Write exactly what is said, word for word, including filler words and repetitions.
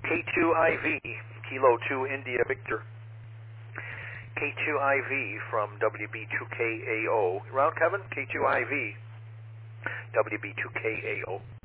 K two I V, Kilo two India Victor. K two I V from W B two K A O. Around, Kevin? K two I V, W B two K A O.